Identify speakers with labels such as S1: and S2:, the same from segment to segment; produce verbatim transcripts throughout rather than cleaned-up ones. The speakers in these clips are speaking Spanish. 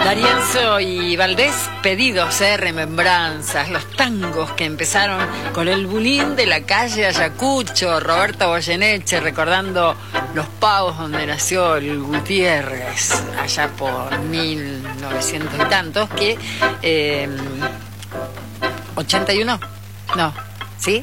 S1: D'Arienzo y Valdés, pedidos, eh, remembranzas, los tangos que empezaron con el bulín de la calle Ayacucho, Roberto Goyeneche recordando los pavos donde nació el Gutiérrez, allá por mil novecientos y tantos, que eh, ochenta y uno, no, ¿sí?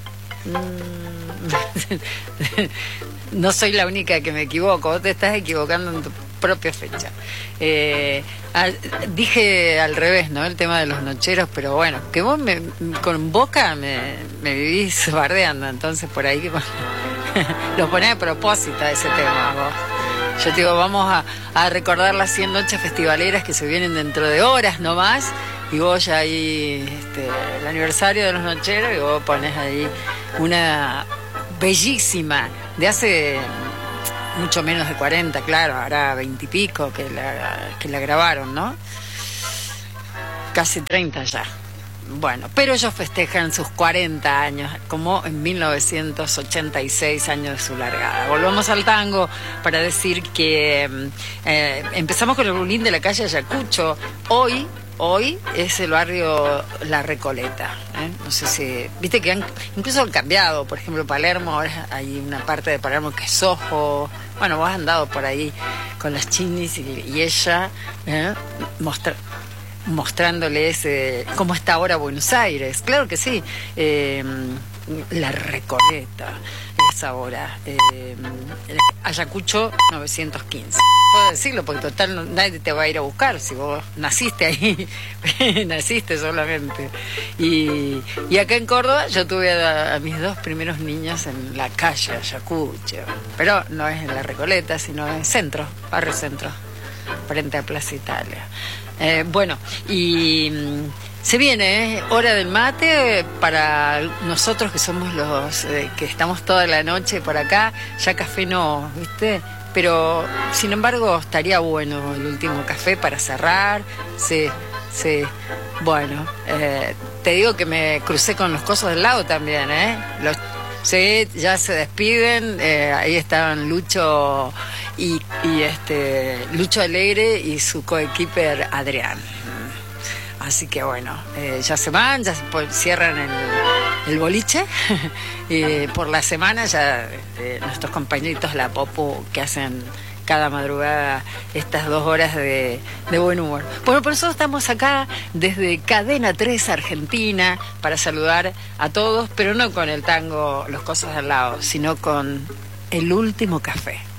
S1: No soy la única que me equivoco, vos te estás equivocando en tu propia fecha. Eh, al, dije al revés, ¿no? El tema de los nocheros, pero bueno, que vos me, con Boca me, me vivís bardeando, entonces por ahí bueno, lo ponés a propósito ese tema vos. Yo te digo, vamos a, a recordar las cien noches festivaleras que se vienen dentro de horas nomás, y vos ya ahí, este, el aniversario de los nocheros, y vos ponés ahí una bellísima, de hace mucho menos de cuarenta, claro, ahora veinte y pico que la, que la grabaron, ¿no? Casi treinta ya. Bueno, pero ellos festejan sus cuarenta años, como en mil novecientos ochenta y seis, años de su largada. Volvamos al tango para decir que eh, empezamos con el bulín de la calle Ayacucho. Hoy, hoy es el barrio La Recoleta, ¿eh? No sé si, viste que han, incluso han cambiado, por ejemplo, Palermo, ahora hay una parte de Palermo que es Soho. Bueno, vos has andado por ahí con las chinis y, y ella, ¿eh? Mostra, mostrándoles eh, cómo está ahora Buenos Aires. Claro que sí. Eh, La Recoleta es ahora eh, Ayacucho novecientos quince. Puedo decirlo porque total no, nadie te va a ir a buscar si vos naciste ahí. Naciste solamente. Y, y acá en Córdoba yo tuve a, a mis dos primeros niños en la calle Ayacucho, pero no es en La Recoleta, sino en centro, barrio centro, frente a Plaza Italia. Eh, bueno, y se viene, ¿eh? Hora del mate para nosotros que somos los eh, que estamos toda la noche por acá. Ya café no, ¿viste? Pero sin embargo estaría bueno el último café para cerrar. Sí, sí. Bueno, eh, te digo que me crucé con los cosos del lado también, ¿eh? Los, sí, ya se despiden. Eh, ahí estaban Lucho y, y este Lucho Alegre y su coequiper Adrián. Así que bueno, eh, ya se van, ya se cierran el, el boliche y por la semana ya eh, nuestros compañeritos La Popu que hacen cada madrugada estas dos horas de, de buen humor. Bueno, por eso estamos acá desde Cadena tres Argentina para saludar a todos, pero no con el tango Los Cosos al Lado, sino con el último café.